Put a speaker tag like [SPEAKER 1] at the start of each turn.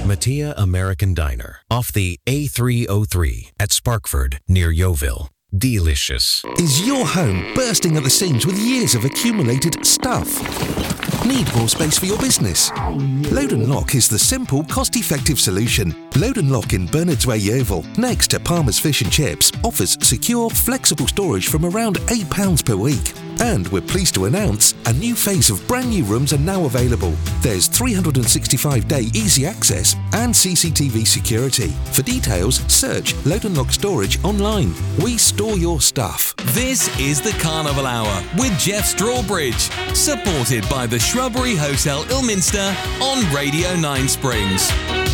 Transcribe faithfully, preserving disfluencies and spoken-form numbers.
[SPEAKER 1] Mattia American Diner, off the A three oh three at Sparkford, near Yeovil. Delicious.
[SPEAKER 2] Is your home bursting at the seams with years of accumulated stuff? Need more space for your business? Load and Lock is the simple, cost-effective solution. Load and Lock in Bernards Way, Yeovil, next to Palmer's Fish and Chips, offers secure, flexible storage from around eight pounds per week. And we're pleased to announce a new phase of brand new rooms are now available. There's three hundred sixty-five day easy access and C C T V security. For details, search Load and Lock Storage online. We store your stuff.
[SPEAKER 3] This is the Carnival Hour with Jeff Strawbridge, supported by the Shrubbery Hotel Ilminster on Radio nine Springs.